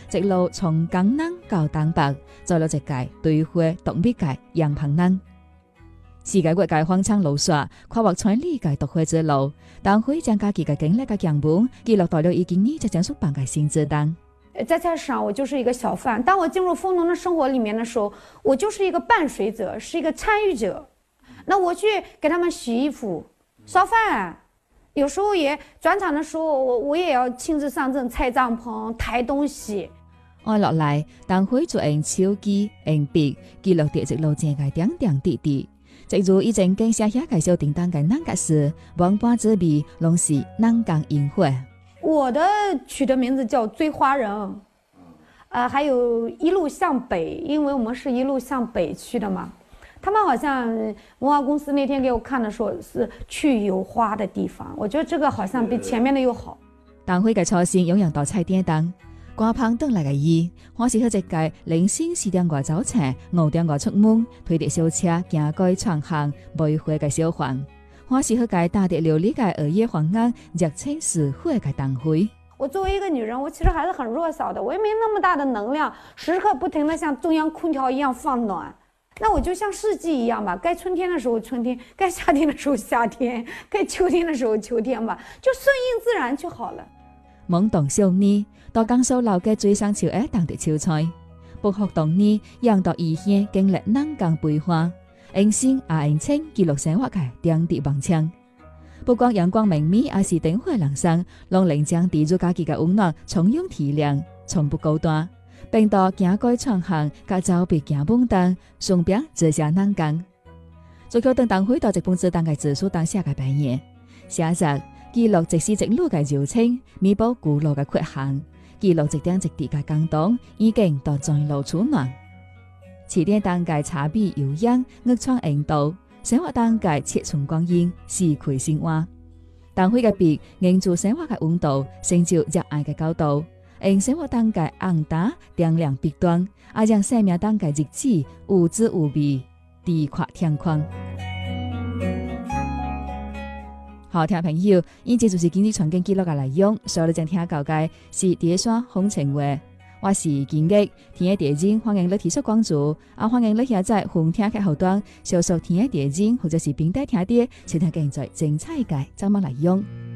一路从江南到东北，走了一界对花、独美界、杨棚南。世界各界荒腔路线，跨越千里界独花之路。党会将家己嘅经历嘅样本记录到了已经呢只讲述版嘅新字档。 在菜市场，我就是一个小贩。当我进入蜂农的生活里面的时候，我就是一个伴随者，是一个参与者。那我去给他们洗衣服、烧饭，有时候也转场的时候，我也要亲自上阵拆帐篷、抬东西。 按落嚟，党会就用手机、用笔记录地一路正嘅点点滴滴。正如以前跟写下介绍叮当嘅南格时，万般滋味拢是南港樱花。 我的取的名字叫追花人，还有一路向北，因为我们是一路向北去的嘛。他们好像文化公司那天给我看的说是去有花的地方，我觉得这个好像比前面的又好。 党会嘅初心永远到菜点档。官旁等来嘅伊，我是去一届凌晨4點外走車，5點外出門，推着小車行過創行賣花嘅小販。我是去屆打着琉璃嘅二葉黃鶯，熱情似火嘅黨會。 我作为一个女人，我其实还是很弱小的，我也没那么大的能量，时刻不停的像中央空调一样放暖。那我就像四季一样吧，该春天的时候春天，该夏天的时候夏天，该秋天的时候秋天吧，就顺应自然就好了。 懵懂少年，到江蘇樓嘅水上潮嘅當地潮菜，北學當年讓到異鄉經歷南港變化，用心用情記錄生活嘅點滴夢想。不光陽光明媚，也是燈火闌珊，讓人將地主家己嘅溫暖從容體諒，從不高端，並到行過創行，甲走別行本當，順便直下南港。最後等黨會到一本紙檔嘅字數當下嘅扮演，寫實。記錄即時一路嘅柔情，彌補古老嘅缺陷；記錄一點一滴嘅感動，已經到在路處暖。詞典當嘅茶筆悠揚，樂創引導；生活當嘅切寸光陰，是葵生活。黨會嘅筆凝住生活嘅溫度，成就熱愛嘅高度；用生活當嘅紅打點亮筆端，也讓生命當嘅日子有滋有味，地闊天寬。好，聽朋友，以上就是今日傳經記錄嘅內容。所有你正聽到嘅是第一線風情話，我是金毅。聽嘅電影歡迎你提出關注，也歡迎你下載紅聽嘅後端，搜索聽嘅電影或者是平台聽啲，收聽更多精彩嘅節目內容。